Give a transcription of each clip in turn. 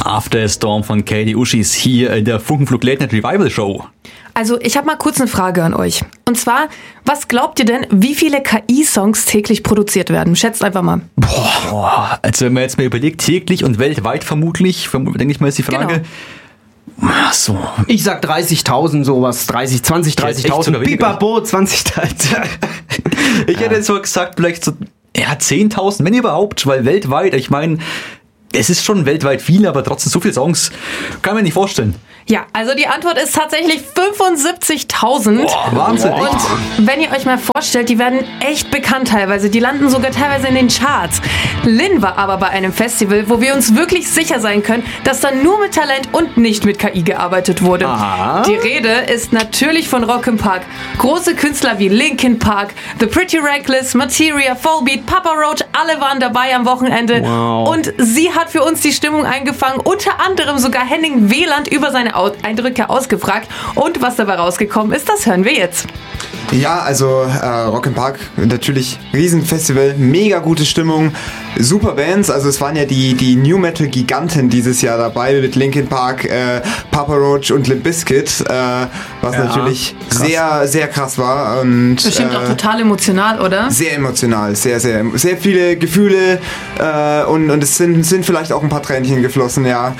After a Storm von Katie Uschis hier in der Funkenflug Late Night Revival Show. Also, ich habe mal kurz eine Frage an euch. Und zwar, was glaubt ihr denn, wie viele KI-Songs täglich produziert werden? Schätzt einfach mal. Boah, also wenn man jetzt mal überlegt, täglich und weltweit vermutlich, denke ich mal, ist die Frage. Genau. Ach so. Ich sag 30.000 sowas, 30.000, Pipapo, 20.000. Ich hätte jetzt so gesagt, vielleicht so 10.000, wenn überhaupt, weil weltweit, ich meine, es ist schon weltweit viel, aber trotzdem so viele Songs kann man nicht vorstellen. Ja, also die Antwort ist tatsächlich 75.000. Wahnsinn, echt? Und wenn ihr euch mal vorstellt, die werden echt bekannt teilweise. Die landen sogar teilweise in den Charts. Lynn war aber bei einem Festival, wo wir uns wirklich sicher sein können, dass da nur mit Talent und nicht mit KI gearbeitet wurde. Aha. Die Rede ist natürlich von Rock im Park. Große Künstler wie Linkin Park, The Pretty Reckless, Materia, Volbeat, Papa Roach, alle waren dabei am Wochenende. Wow. Und sie hat für uns die Stimmung eingefangen, unter anderem sogar Henning Wieland über seine Eindrücke ausgefragt. Und was dabei rausgekommen ist, das hören wir jetzt. Ja, also Rock im Park, natürlich Riesenfestival, mega gute Stimmung, super Bands, also es waren ja die New Metal Giganten dieses Jahr dabei mit Linkin Park, Papa Roach und Limp Bizkit, was natürlich krass. Sehr, sehr krass war. Und, bestimmt auch total emotional, oder? Sehr emotional, sehr, sehr, sehr viele Gefühle und es sind vielleicht auch ein paar Tränchen geflossen, ja.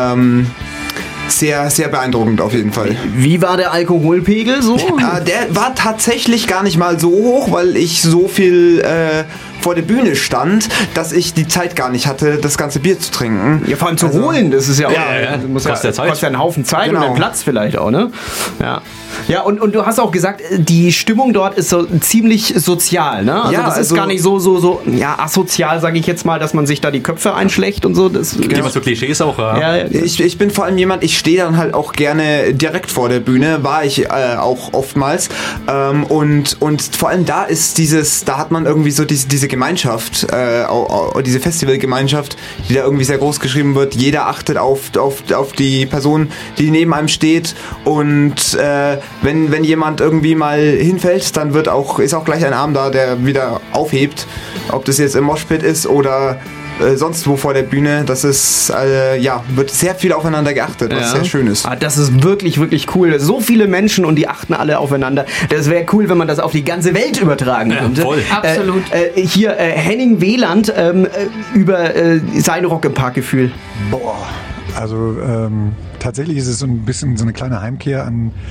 Sehr, sehr beeindruckend auf jeden Fall. Wie war der Alkoholpegel so? Der war tatsächlich gar nicht mal so hoch, weil ich so viel vor der Bühne stand, dass ich die Zeit gar nicht hatte, das ganze Bier zu trinken. Ja, vor allem zu holen, das ist ja auch... Kostet kostet ja einen Haufen Zeit Genau. und einen Platz vielleicht auch, ne? Ja. Ja, und du hast auch gesagt, die Stimmung dort ist so ziemlich sozial, ne? Also ja, das ist gar nicht so asozial, sage ich jetzt mal, dass man sich da die Köpfe einschlägt und so. Das Immer so Klischees auch. ja. Ich bin vor allem jemand, ich stehe dann halt auch gerne direkt vor der Bühne, war ich auch oftmals. Und vor allem da hat man irgendwie so diese Gemeinschaft, diese Festivalgemeinschaft, die da irgendwie sehr groß geschrieben wird. Jeder achtet auf die Person, die neben einem steht, und wenn jemand irgendwie mal hinfällt, dann ist auch gleich ein Arm da, der wieder aufhebt. Ob das jetzt im Moshpit ist oder sonst wo vor der Bühne, das ist, wird sehr viel aufeinander geachtet, was sehr schön ist. Das ist wirklich, wirklich cool. So viele Menschen und die achten alle aufeinander. Das wäre cool, wenn man das auf die ganze Welt übertragen könnte. Voll. Absolut. Hier Henning Wieland über sein Rock im Park Gefühl. Boah, also tatsächlich ist es so ein bisschen so eine kleine Heimkehr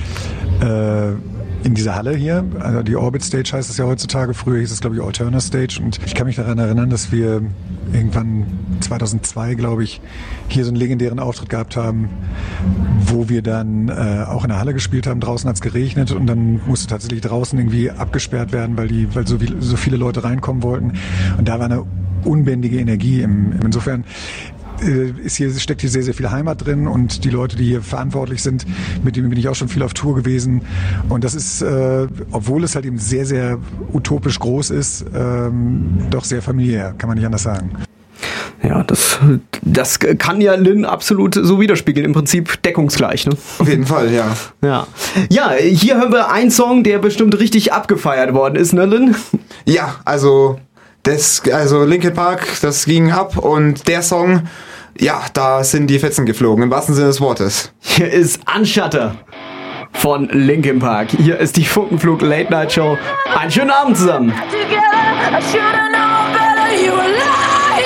in dieser Halle hier. Also die Orbit Stage heißt es ja heutzutage. Früher hieß es, glaube ich, Alterna Stage. Und ich kann mich daran erinnern, dass wir irgendwann 2002, glaube ich, hier so einen legendären Auftritt gehabt haben, wo wir dann auch in der Halle gespielt haben. Draußen hat es geregnet und dann musste tatsächlich draußen irgendwie abgesperrt werden, weil so viele Leute reinkommen wollten. Und da war eine unbändige Energie. Insofern steckt hier sehr, sehr viel Heimat drin, und die Leute, die hier verantwortlich sind, mit denen bin ich auch schon viel auf Tour gewesen. Und das ist, obwohl es halt eben sehr, sehr utopisch groß ist, doch sehr familiär, kann man nicht anders sagen. Ja, das kann ja Lynn absolut so widerspiegeln. Im Prinzip deckungsgleich, ne? Auf jeden Fall, ja. Ja, hier hören wir einen Song, der bestimmt richtig abgefeiert worden ist, ne, Lynn? Ja, also Linkin Park, das ging ab, und der Song, ja, da sind die Fetzen geflogen, im wahrsten Sinne des Wortes. Hier ist Unshutter von Linkin Park. Hier ist die Funkenflug Late Night Show. Einen schönen Abend zusammen. Together, I should've known better, you were lying.